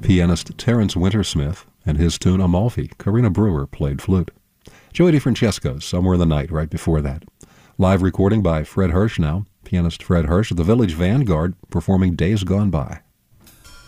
pianist Terence Wintersmith and his tune Amalfi. Karina Brewer played flute. Joey DeFrancesco, Somewhere in the Night, right before that. Live recording by Fred Hirsch now, pianist Fred Hirsch of the Village Vanguard performing Days Gone By.